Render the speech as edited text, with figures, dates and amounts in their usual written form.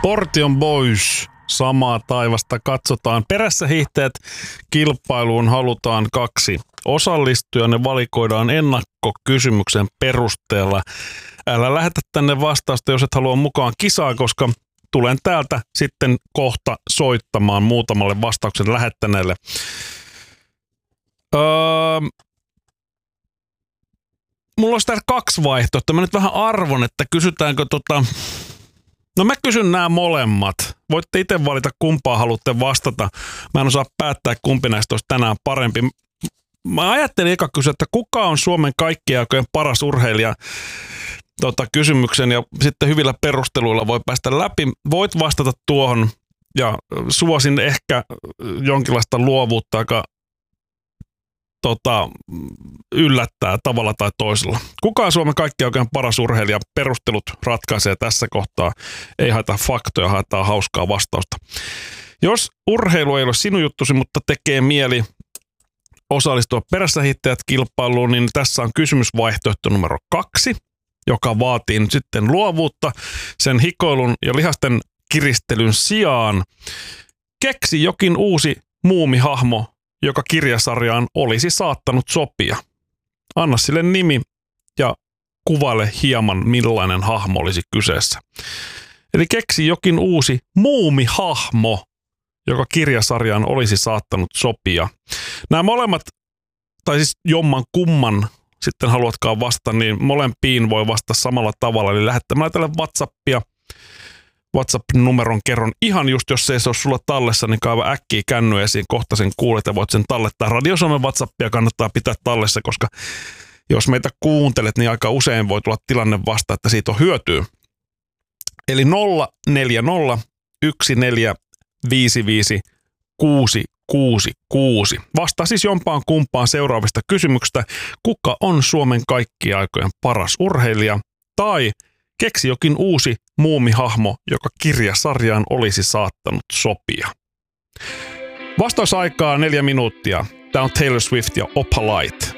Portion Boys, samaa taivasta katsotaan. Perässä hiihtäjät kilpailuun halutaan 2 osallistujaa. Ne valikoidaan ennakkokysymyksen perusteella. Älä lähetä tänne vastausta, jos et halua mukaan kisaa, koska tulen täältä sitten kohta soittamaan muutamalle vastauksen lähettäneelle. Mulla olisi täällä 2 vaihtoehtoa. Mä nyt vähän arvon, että kysytäänkö No mä kysyn nämä molemmat. Voitte itse valita, kumpaa haluatte vastata. Mä en osaa päättää, kumpi näistä olisi tänään parempi. Mä ajattelin eka kysyä, että kuka on Suomen kaikkien aikojen paras urheilija kysymyksen, ja sitten hyvillä perusteluilla voi päästä läpi. Voit vastata tuohon, ja suosin ehkä jonkinlaista luovuutta, joka yllättää tavalla tai toisella. Kuka on Suomen kaikkien oikein paras urheilija? Perustelut ratkaisee tässä kohtaa. Ei haeta faktoja, haetaan hauskaa vastausta. Jos urheilu ei ole sinun juttusi, mutta tekee mieli osallistua perässä hiihtäjät kilpailuun, niin tässä on kysymysvaihtoehto numero 2, joka vaatii nyt sitten luovuutta sen hikoilun ja lihasten kiristelyn sijaan. Keksi jokin uusi muumihahmo, joka kirjasarjaan olisi saattanut sopia. Anna sille nimi ja kuvaile hieman, millainen hahmo olisi kyseessä. Eli keksi jokin uusi muumihahmo, joka kirjasarjaan olisi saattanut sopia. Nämä molemmat, tai siis jomman kumman sitten haluatkaan vastata, niin molempiin voi vastata samalla tavalla. Eli lähettämällä tälle WhatsAppia. WhatsApp-numeron kerron ihan just, jos se ei ole sulla tallessa, niin kaiva äkkiä känny esiin, kohta sen kuulet ja voit sen tallettaa. Radio Suomen WhatsAppia kannattaa pitää tallessa, koska jos meitä kuuntelet, niin aika usein voi tulla tilanne vasta, että siitä on hyötyä. Eli 040 1455 666. Vastaa siis jompaan kumpaan seuraavista kysymyksistä. Kuka on Suomen kaikkien aikojen paras urheilija? Tai keksi jokin uusi muumihahmo, joka kirjasarjaan olisi saattanut sopia. Vastausaikaa 4 minuuttia. Tämä on Taylor Swift ja Opalite.